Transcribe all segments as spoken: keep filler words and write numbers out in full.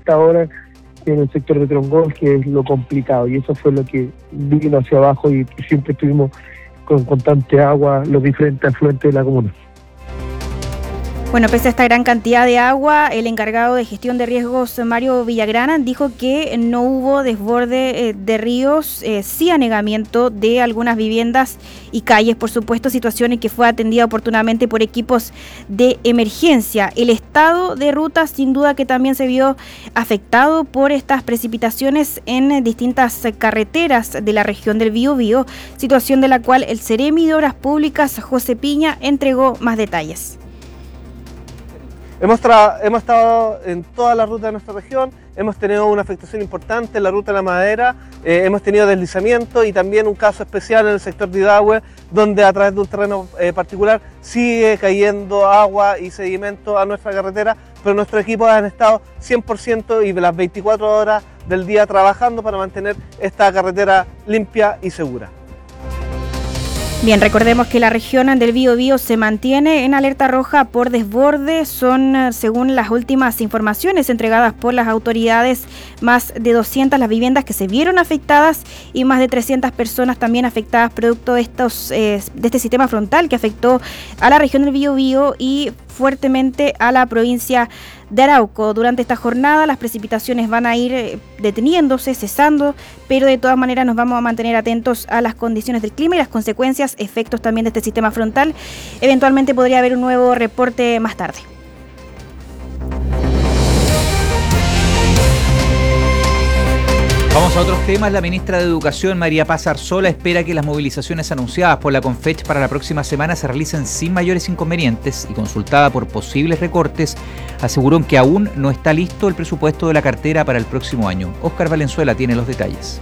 hasta ahora en el sector de Trongón, que es lo complicado, y eso fue lo que vino hacia abajo y siempre estuvimos con constante agua los diferentes afluentes de la comuna. Bueno, pese a esta gran cantidad de agua, el encargado de gestión de riesgos, Mario Villagrana, dijo que no hubo desborde eh, de ríos, eh, sí anegamiento de algunas viviendas y calles, por supuesto, situaciones que fue atendida oportunamente por equipos de emergencia. El estado de rutas, sin duda que también se vio afectado por estas precipitaciones en distintas carreteras de la región del Biobío, situación de la cual el Ceremi de Obras Públicas, José Piña, entregó más detalles. Hemos, tra- hemos estado en toda la ruta de nuestra región, hemos tenido una afectación importante en la ruta de la Madera, eh, hemos tenido deslizamiento y también un caso especial en el sector de Idahue, donde a través de un terreno eh, particular sigue cayendo agua y sedimento a nuestra carretera, pero nuestros equipos han estado cien por ciento y las veinticuatro horas del día trabajando para mantener esta carretera limpia y segura. Bien, recordemos que la región del Biobío se mantiene en alerta roja por desborde. Son, según las últimas informaciones entregadas por las autoridades, más de doscientas las viviendas que se vieron afectadas y más de trescientas personas también afectadas producto de estos eh, de este sistema frontal que afectó a la región del Biobío y fuertemente a la provincia de Arauco. Durante esta jornada las precipitaciones van a ir deteniéndose, cesando, pero de todas maneras nos vamos a mantener atentos a las condiciones del clima y las consecuencias, efectos también de este sistema frontal. Eventualmente podría haber un nuevo reporte más tarde. Vamos a otros temas. La ministra de Educación, María Paz Arzola, espera que las movilizaciones anunciadas por la Confech para la próxima semana se realicen sin mayores inconvenientes y consultada por posibles recortes, aseguró que aún no está listo el presupuesto de la cartera para el próximo año. Óscar Valenzuela tiene los detalles.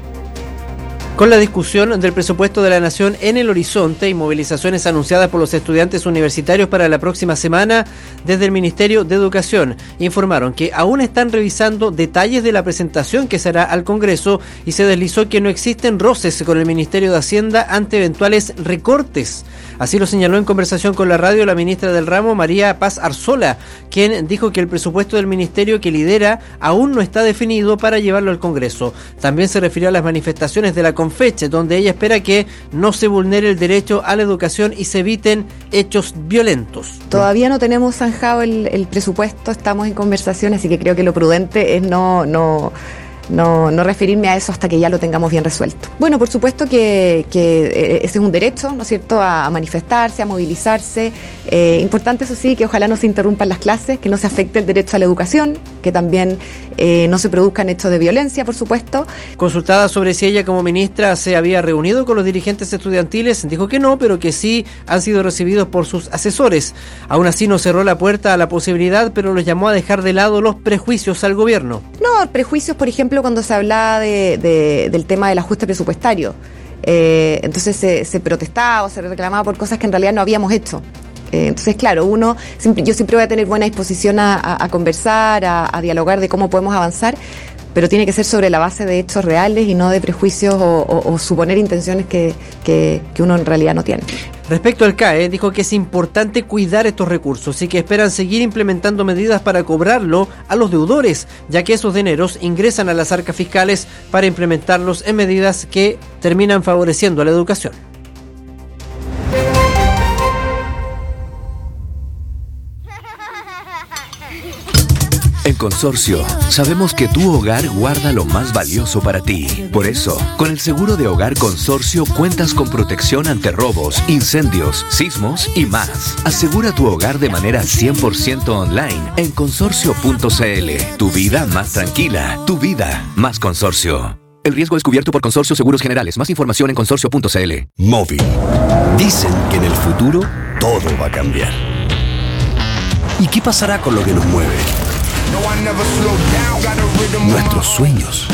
Con la discusión del presupuesto de la Nación en el horizonte y movilizaciones anunciadas por los estudiantes universitarios para la próxima semana, desde el Ministerio de Educación informaron que aún están revisando detalles de la presentación que se hará al Congreso y se deslizó que no existen roces con el Ministerio de Hacienda ante eventuales recortes. Así lo señaló en conversación con la radio la ministra del ramo, María Paz Arzola, quien dijo que el presupuesto del ministerio que lidera aún no está definido para llevarlo al Congreso. También se refirió a las manifestaciones de la Confech, donde ella espera que no se vulnere el derecho a la educación y se eviten hechos violentos. Todavía no tenemos zanjado el, el presupuesto, estamos en conversación, así que creo que lo prudente es no... no No, no referirme a eso hasta que ya lo tengamos bien resuelto. Bueno, por supuesto que, que ese es un derecho, ¿no es cierto?, a manifestarse, a movilizarse. Eh, importante, eso sí, que ojalá no se interrumpan las clases, que no se afecte el derecho a la educación, que también eh, no se produzcan hechos de violencia, por supuesto. Consultada sobre si ella como ministra se había reunido con los dirigentes estudiantiles, dijo que no, pero que sí han sido recibidos por sus asesores. Aún así no cerró la puerta a la posibilidad, pero los llamó a dejar de lado los prejuicios al gobierno. No, prejuicios, por ejemplo, cuando se hablaba de, de, del tema del ajuste presupuestario. Eh, entonces se, se protestaba o se reclamaba por cosas que en realidad no habíamos hecho. Eh, entonces, claro, uno siempre, yo siempre voy a tener buena disposición a, a, a conversar, a, a dialogar de cómo podemos avanzar, pero tiene que ser sobre la base de hechos reales y no de prejuicios o, o, o suponer intenciones que, que, que uno en realidad no tiene. Respecto al C A E, dijo que es importante cuidar estos recursos y que esperan seguir implementando medidas para cobrarlo a los deudores, ya que esos dineros ingresan a las arcas fiscales para implementarlos en medidas que terminan favoreciendo a la educación. En Consorcio, sabemos que tu hogar guarda lo más valioso para ti. Por eso, con el seguro de hogar Consorcio cuentas con protección ante robos, incendios, sismos y más. Asegura tu hogar de manera cien por ciento online en consorcio punto c l. Tu vida más tranquila, tu vida más Consorcio. El riesgo es cubierto por Consorcio Seguros Generales. Más información en consorcio punto c l. Móvil. Dicen que en el futuro todo va a cambiar. ¿Y qué pasará con lo que nos mueve? Nuestros sueños,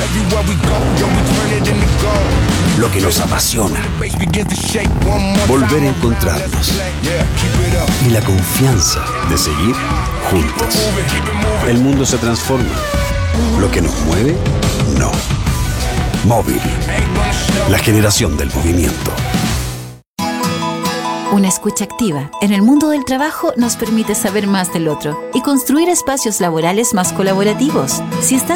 lo que nos apasiona, volver a encontrarnos y la confianza de seguir juntos. El mundo se transforma, lo que nos mueve, no. Móvil, la generación del movimiento. Una escucha activa en el mundo del trabajo nos permite saber más del otro y construir espacios laborales más colaborativos. Si estás